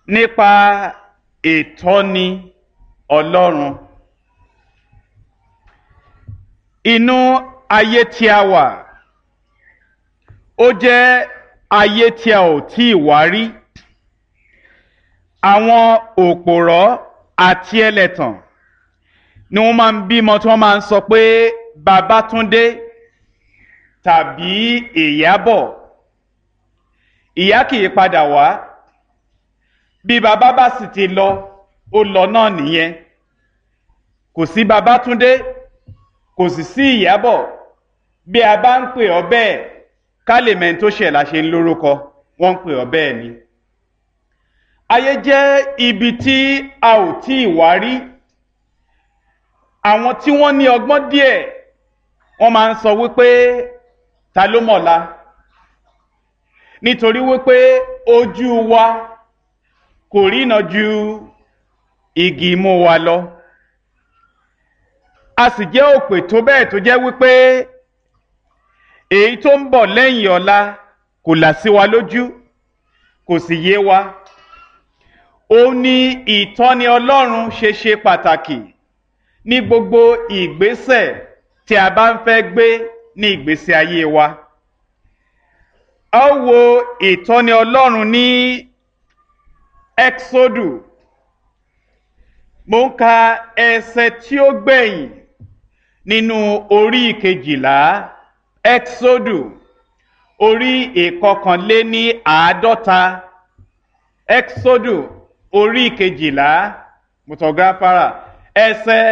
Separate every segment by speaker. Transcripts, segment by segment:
Speaker 1: nípa ìtọ́ni Ọlọ́run. Inú ayé tí a wà, ó jẹ́ ayé tí a ò tí ì wá rí. Àwọn òpòrọ́ àti ẹlẹ́tàn ni wọ́n máa ń bímọ tí wọ́n máa ń sọ pé Babátúndé tàbí Ìyábọ̀. Ìyá kì í padà wá. Bí bàbá bá sì ti lọ, ó lọ náà nìyẹn. Kò sí Babátúndé, kò sì sí Ìyábọ̀. Bí a bá ń pè ọ́ bẹ́ẹ̀, ká lè mẹ́ni tó ṣẹ̀ la ṣe ń lórúkọ, wọ́n ń pè ọ́ bẹ́ẹ̀ ni. Ayé jẹ́ ibi tí a ò tí ì wá rí. Àwọn tí wọ́n ní ọgbọ́n díẹ̀, wọ́n máa ń sọ wípé ta ló mọ̀la? Nítorí wípé ojú wa kò rína ju igi imú wa lọ. A sì jẹ́ òpè tó bẹ́ẹ̀ tó jẹ́ wípé èyí tó ń bọ̀ lẹ́yìn ọ̀la kò là sí wa lójú, kò sì yé wa. Ó ní ìtọ́ni Ọlọ́run ṣe pàtàkì ní gbogbo ìgbésẹ̀ tí a bá ń fẹ́ gbé ní ìgbésí ayé wa. A ó wo ìtọ́ni Ọlọ́run ní Ẹ́kísódù. Mo ń ka ẹsẹ̀ tí ó gbẹ̀yìn nínú orí 12, Ẹ́kísódù orí 51. Ẹ́kísódù orí 12, mùtọ̀gáfárà, ẹsẹ̀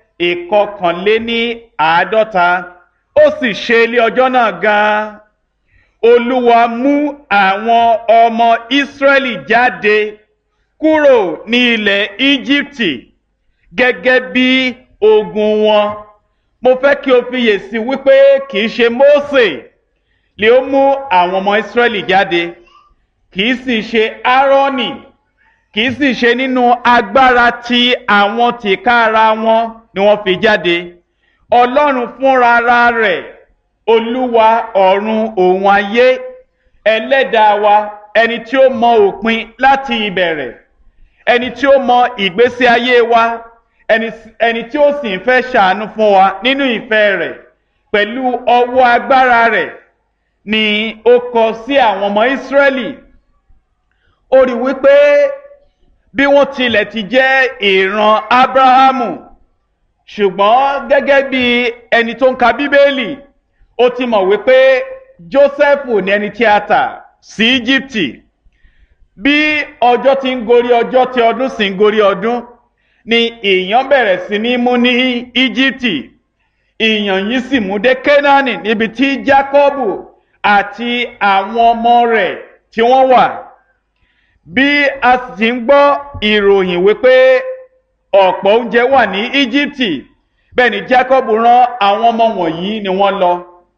Speaker 1: 51. Ó sì ṣe ilé ọjọ́ náà gan-an. Olúwa mú àwọn ọmọ Ísírẹ́lì jáde kúrò ní ilẹ̀ Íjíbítì gẹ́gẹ́ bí ogun wọn. Mo fẹ́ kí o fiyèsí wípé kìí ṣe Mósè lè ó mú àwọn ọmọ Ísírẹ́lì jáde, kìí sì ṣe Árónì, kìí sì ṣe nínú agbára tí àwọn tìkára wọn ni wọ́n fi jáde. Ọlọ́run fúnra rẹ̀, Olúwa ọ̀run òun ayé, ẹlẹ́dàá wa, ẹni tí ó mọ òpin láti ìbẹ̀rẹ̀, ẹni tí ó mọ ìgbésí ayé wa, ẹni tí ó sì ń fẹ́ ṣàánú fún wa nínú ìfẹ́ rẹ̀, pẹ̀lú ọwọ́ agbára rẹ̀ ni ó kọ sí àwọn ọmọ Ísírẹ́lì. Ó rí wípé bí wọ́n tilẹ̀ ti jẹ́ ìran Ábúráhámù, ṣùgbọ́n gẹ́gẹ́ bí ẹni tó ń ka Bíbélì, ó ti mọ̀ wípé Jósẹ́fù ni ẹni tí a tà sí Íjíbítì. Bí ọjọ́ ti ń gorí ọjọ́ tí ọdún sì ń gorí ọdún, ni ìyàn bẹ̀rẹ̀ sí ní mú ní Íjíbítì. Ìyàn yìí sì mú dé Kénáánì, níbi tí Jákọ́bù àti àwọn ọmọ rẹ̀ tí wọ́n wà. Bí a sì ń gbọ́ ìròyìn wípé ọ̀pọ̀ oúnjẹ wà ní Íjíbítì, bẹ́ẹ̀ ni Jákọ́bù rán àwọn ọmọ wọ̀nyí ni wọ́n lọ.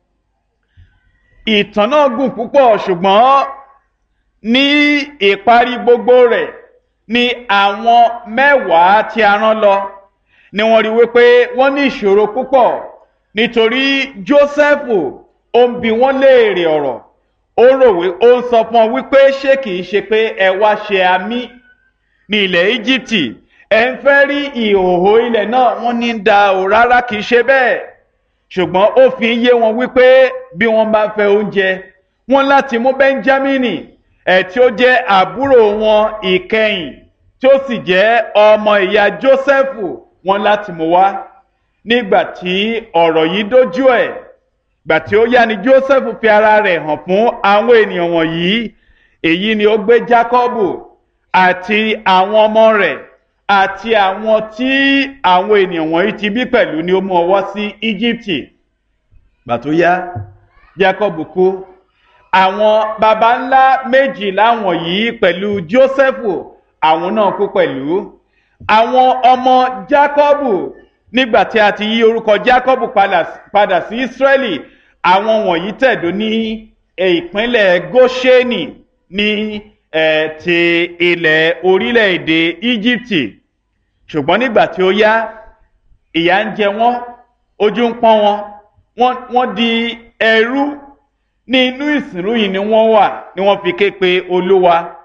Speaker 1: Ìtàn náà gùn púpọ̀, ṣùgbọ́n ní ìparí gbogbo rẹ̀ ni àwọn 10 tí a rán lọ ni wọ́n rí wípé wọ́n ní ìṣòro púpọ̀, nítorí Jósẹ́fù ó ń bi wọ́n léèrè ọ̀rọ̀. Ó ń sọ fún wọn wípé ṣé kìí ṣe pé ẹ wá ṣe àmì ní ilẹ̀ Íjíbítì, ẹ ń fẹ́ rí ìhòòhò ilẹ̀ náà? Wọ́n ní da ò, rárá, kìí ṣe bẹ́ẹ̀. Ṣùgbọ́n ó fi yé wọn wípé bí wọ́n bá fẹ́ oúnjẹ, wọ́n láti mú Bẹ́ńjámínì tí ó jẹ́ àbúrò wọn ìkẹyìn, tí ó sì jẹ́ ọmọ ìyá Jósẹ́fù, wọ́n láti mú wá. Nígbà tí ọ̀rọ̀ yìí dójú ẹ̀, gbà tí ó yá ni Jósẹ́fù fi ara rẹ̀ hàn fún àwọn ènìyàn wọ̀nyí. Èyí ni ó gbé Jákọ́bù àti àwọn ọmọ rẹ̀ àti àwọn tí àwọn ènìyàn wọ̀nyí ti bí pẹ̀lú ni ó mú ọwọ́ sí Íjíbítì. Gbà tó yá, Jákọ́bù kú. Àwọn baba ńlá 12 wọ̀nyí pẹ̀lú Jósẹ́fù, àwọn náà kú pẹ̀lú. Àwọn ọmọ Jákọ́bù, nígbà tí a ti yí orúkọ Jákọ́bù padà sí Ísírẹ́lì, àwọn wọ̀nyí tẹ̀dó ní ìpínlẹ̀ Góṣẹ́nì ní ti ilẹ̀ orílẹ̀-èdè Íjíbítì. Ṣùgbọ́n nígbà tí ó yá, ìyà ń jẹ wọ́n, ojú ń pọ́n wọn, wọ́n di ẹrú. Ní inú ìsìnrú yìí ni wọ́n wà, ni wọ́n fi ké pe Olúwa.